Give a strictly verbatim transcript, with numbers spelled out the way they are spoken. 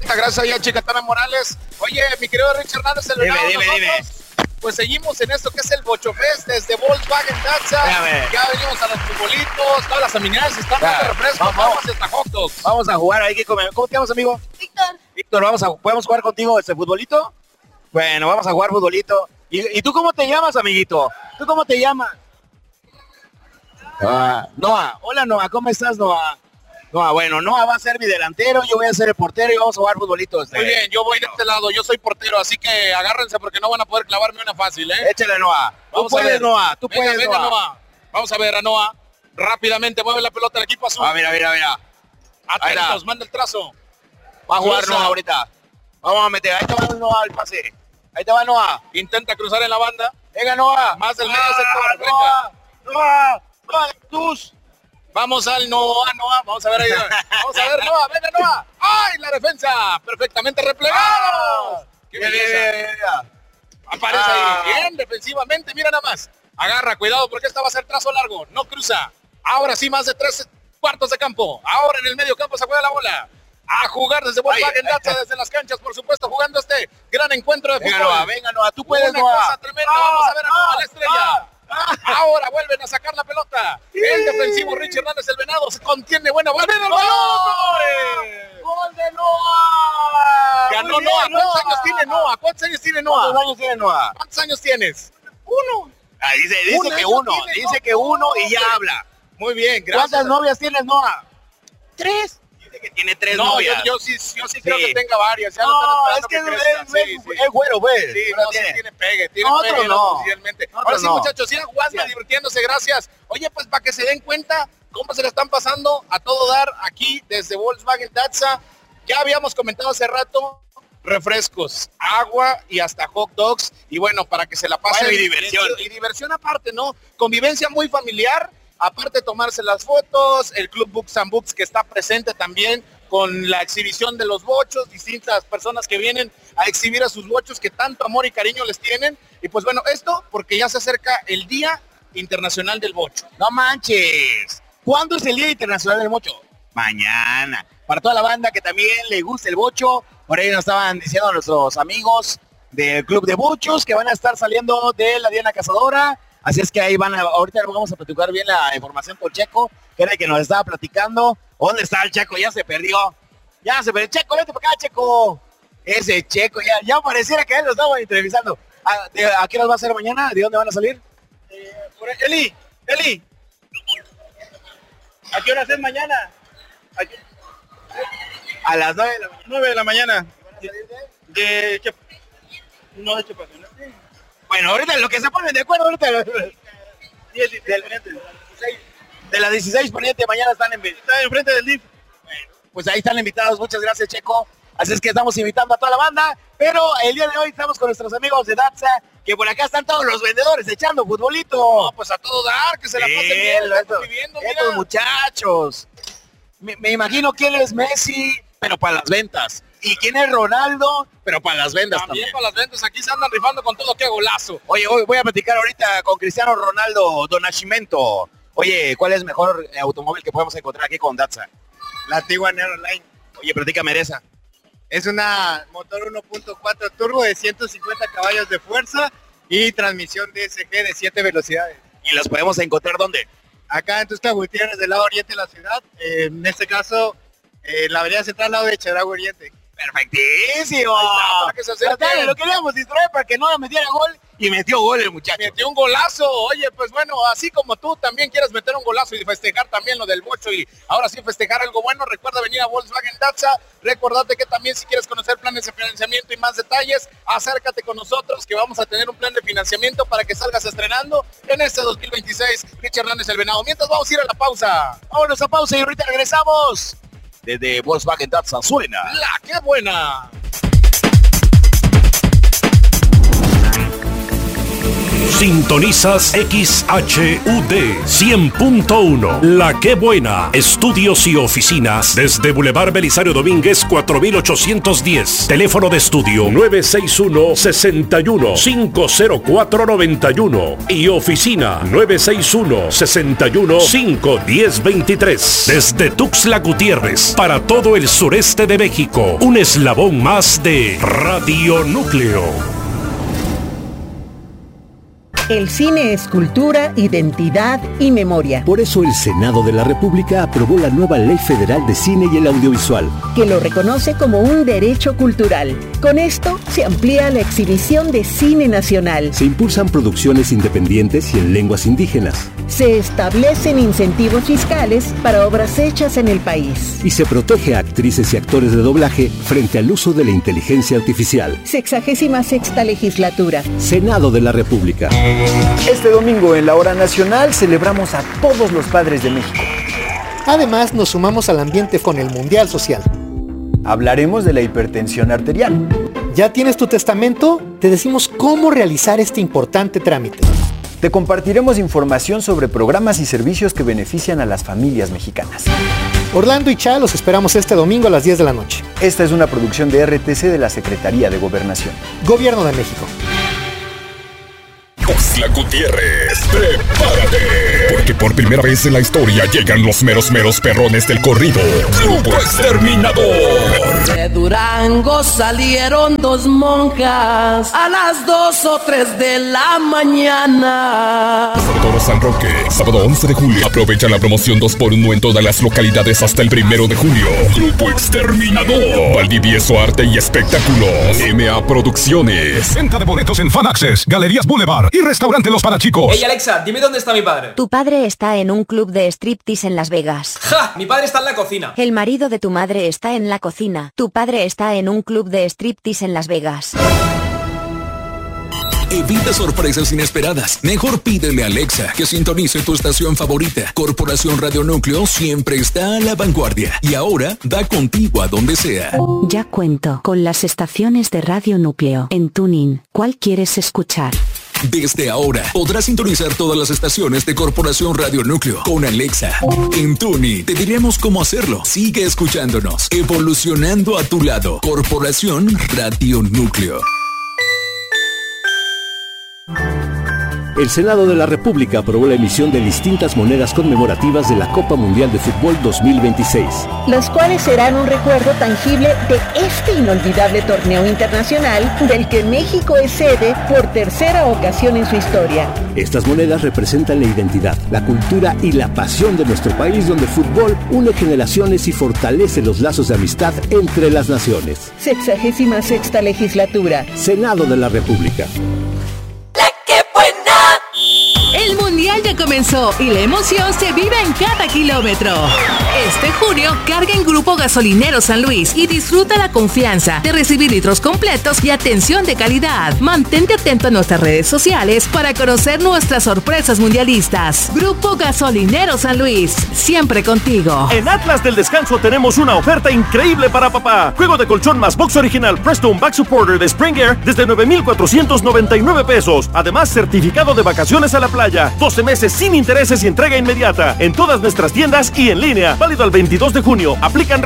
Gracias a Chicatana Morales. Oye, mi querido Richard Hernández, el venado, dime, dime, dime. Pues seguimos en esto que es el Bocho Fest desde Volkswagen Datsa. Ya venimos a los futbolitos, todas las amenidades están dando refresco. Vamos, vamos hasta hot dogs. Vamos a jugar ahí. ¿Cómo te llamas, amigo? Víctor. Víctor, vamos a, ¿podemos jugar contigo este futbolito? Bueno, vamos a jugar futbolito. ¿Y, y tú cómo te llamas, amiguito? ¿Tú cómo te llamas? Ah, Noah. Hola, Noah. ¿Cómo estás, Noah? Noah, bueno, Noah va a ser mi delantero, yo voy a ser el portero y vamos a jugar futbolito. Este. Muy bien, yo voy de este lado, yo soy portero, así que agárrense porque no van a poder clavarme una fácil, ¿eh? Échale, Noah. Vamos tú puedes, a ver. Noah. Tú venga, puedes, venga, Noah. Noah. Vamos a ver a Noah. Rápidamente mueve la pelota el equipo azul. Ah, mira, mira, mira. Atentos, manda el trazo. Va a jugar Cruza. Noah ahorita. Vamos a meter. Ahí te va Noah el pase. Ahí te va Noah. Intenta cruzar en la banda. Venga, Noah. Más del medio Ah, sector. Venga. Noah. Noah. Noah. Tus. Vamos al Noah, Noah. Vamos a ver ahí. Vamos a ver, Noah. Venga, Noah. ¡Ay, la defensa! Perfectamente replegado. ¡Qué belleza! Aparece Ah. ahí. Bien, defensivamente. Mira nada más. Agarra, cuidado porque esta va a ser trazo largo. No cruza. Ahora sí, más de tres cuartos de campo. Ahora en el medio campo se juega la bola. A jugar desde Volkswagen Datsa, desde las canchas, por supuesto, jugando este gran encuentro de Venga, fútbol. Noah. Venga, Noah. Tú puedes, Una Noah. cosa tremenda. Ah, Vamos a ver a Noah, ah, la estrella. Ahora vuelven a sacar la pelota. El defensivo Richard Hernández, el venado, se contiene buena bola. ¡Viene el balón! ¡Gol de Noah! Ganó Muy bien, Noah. ¿Cuántos años tiene Noah? ¿Cuántos años tiene Noah? ¿Cuántos años tiene Noah? ¿Cuántos años tienes? Uno. Ah, dice dice Un que año uno. tiene, Dice no, que uno y ya hombre. habla. Muy bien, gracias. ¿Cuántas novias tienes, Noah? Tres. Dice que tiene tres No, yo, novias. yo sí, yo sí, Sí. creo que tenga varias. Ya No, lo es que están es, esperando que crezca. es, Sí, sí. es güero, güey. Sí, No no, sí tiene. tiene pegue, tiene Otro pegue, no. oficialmente. Otro Ahora sí, no. muchachos, sigan jugando, divirtiéndose, gracias. Oye, pues para que se den cuenta cómo se le están pasando a todo dar aquí desde Volkswagen Datsa. Ya habíamos comentado hace rato, refrescos, agua y hasta hot dogs. Y bueno, para que se la pasen. Bueno, y diversión. Y diversión aparte, ¿no? Convivencia muy familiar. Aparte de tomarse las fotos, el Club Books and Books que está presente también con la exhibición de los bochos, distintas personas que vienen a exhibir a sus bochos que tanto amor y cariño les tienen. Y pues bueno, esto porque ya se acerca el Día Internacional del Bocho. No manches. ¿Cuándo es el Día Internacional del Bocho? Mañana. Para toda la banda que también le gusta el bocho, por ahí nos estaban diciendo nuestros amigos del Club de Bochos que van a estar saliendo de la Diana Cazadora. Así es que ahí van a, ahorita vamos a platicar bien la información con Checo, que era el que nos estaba platicando. ¿Dónde está el Checo? Ya se perdió. Ya se perdió. Checo, vete para acá, Checo. Ese Checo, ya, ya pareciera que él lo estaba entrevistando. ¿A, de, ¿a qué nos va a hacer mañana? ¿De dónde van a salir? Eh, por ahí. Eli, Eli. ¿A qué hora es mañana? ¿A, qué? A las nueve de la mañana. nueve de la mañana. ¿De, De Chap- no de Chapaco, ¿no? Bueno, ahorita lo que se ponen de acuerdo, ahorita lo- dieciséis, de, de las dieciséis poniente mañana están en está enfrente del D I F. pues ahí están invitados, muchas gracias Checo. Así es que estamos invitando a toda la banda, pero el día de hoy estamos con nuestros amigos de Datsa, que por acá están todos los vendedores echando futbolito. No, pues a todo dar, que se la pasen Sí, bien, estos, están viviendo, mira. estos muchachos. Me, me imagino quién es Messi, pero para las ventas. Y quién es Ronaldo, pero para las ventas También también. para las ventas, aquí se andan rifando con todo, qué golazo. Oye, hoy voy a platicar ahorita con Cristiano Ronaldo Donacimento. Oye, ¿cuál es el mejor eh, automóvil que podemos encontrar aquí con Datsa? La Tiguan Aeroline. Oye, platícame de esa. Es una motor uno punto cuatro turbo de ciento cincuenta caballos de fuerza y transmisión D S G de siete velocidades. ¿Y los podemos encontrar dónde? Acá en Tuxtla Gutiérrez, del lado oriente de la ciudad. Eh, en este caso, eh, en la avenida central, al lado de Chedraui Oriente. ¡Perfectísimo! para que se acerquen. Dale, lo queríamos distraer para que no le metiera gol y metió gol el muchacho. Metió un golazo. Oye, pues bueno, así como tú también quieres meter un golazo y festejar también lo del bocho y ahora sí festejar algo bueno, recuerda venir a Volkswagen Datsa. Recordate que también si quieres conocer planes de financiamiento y más detalles, acércate con nosotros que vamos a tener un plan de financiamiento para que salgas estrenando en este dos mil veintiséis. Richard Hernández, el venado. Mientras vamos a ir a la pausa. Vámonos a pausa y ahorita regresamos. Desde Volkswagen Datsa suena ¡La qué buena! Sintonizas X H U D cien punto uno. La Qué Buena. Estudios y oficinas desde Boulevard Belisario Domínguez cuatro mil ochocientos diez. Teléfono de estudio nueve seis uno, seis uno, cinco cero cuatro nueve uno y oficina nueve seis uno, seis uno, cinco uno cero dos tres. Desde Tuxtla Gutiérrez para todo el sureste de México. Un eslabón más de Radio Núcleo. El cine es cultura, identidad y memoria. Por eso el Senado de la República aprobó la nueva Ley Federal de Cine y el Audiovisual, que lo reconoce como un derecho cultural. Con esto se amplía la exhibición de cine nacional. Se impulsan producciones independientes y en lenguas indígenas. Se establecen incentivos fiscales para obras hechas en el país. Y se protege a actrices y actores de doblaje frente al uso de la inteligencia artificial. Sexagésima sexta legislatura. Senado de la República. Este domingo en la Hora Nacional celebramos a todos los padres de México. Además, nos sumamos al ambiente con el Mundial Social. Hablaremos de la hipertensión arterial. ¿Ya tienes tu testamento? Te decimos cómo realizar este importante trámite. Te compartiremos información sobre programas y servicios que benefician a las familias mexicanas. Orlando y Cha los esperamos este domingo a las diez de la noche. Esta es una producción de R T C de la Secretaría de Gobernación. Gobierno de México. Tuxtla Gutiérrez, prepárate, porque por primera vez en la historia llegan los meros meros perrones del corrido, Grupo Exterminador. De Durango salieron dos monjas a las dos o tres de la mañana. Toro San Roque, sábado once de julio. Aprovecha la promoción dos por uno en todas las localidades hasta el primero de julio. Grupo Exterminador. Valdivieso Arte y Espectáculos. M A Producciones. Venta de boletos en Fan Access, Galerías Boulevard y Restaurante Los Parachicos. Hey Alexa, dime dónde está mi padre. Tu padre está en un club de striptease en Las Vegas. ¡Ja! Mi padre está en la cocina. El marido de tu madre está en la cocina. Tu padre está en un club de striptease en Las Vegas. Evita sorpresas inesperadas. Mejor pídele a Alexa que sintonice tu estación favorita. Corporación Radio Núcleo siempre está a la vanguardia y ahora da contigo a donde sea. Ya cuento con las estaciones de Radio Núcleo en TuneIn. ¿Cuál quieres escuchar? Desde ahora podrás sintonizar todas las estaciones de Corporación Radio Núcleo con Alexa. En TuneIn te diremos cómo hacerlo. Sigue escuchándonos, evolucionando a tu lado. Corporación Radio Núcleo. El Senado de la República aprobó la emisión de distintas monedas conmemorativas de la Copa Mundial de Fútbol dos mil veintiséis. Las cuales serán un recuerdo tangible de este inolvidable torneo internacional del que México es sede por tercera ocasión en su historia. Estas monedas representan la identidad, la cultura y la pasión de nuestro país, donde el fútbol une generaciones y fortalece los lazos de amistad entre las naciones. Sexagésima sexta legislatura. Senado de la República. El Mundial ya comenzó y la emoción se vive en cada kilómetro. Este junio, carga en Grupo Gasolinero San Luis y disfruta la confianza de recibir litros completos y atención de calidad. Mantente atento a nuestras redes sociales para conocer nuestras sorpresas mundialistas. Grupo Gasolinero San Luis, siempre contigo. En Atlas del Descanso tenemos una oferta increíble para papá. Juego de colchón más box original Preston Back Supporter de Spring Air desde nueve mil cuatrocientos noventa y nueve pesos. Además, certificado de vacaciones a la playa. doce meses sin intereses y entrega inmediata. En todas nuestras tiendas y en línea. Válido al veintidós de junio. Aplican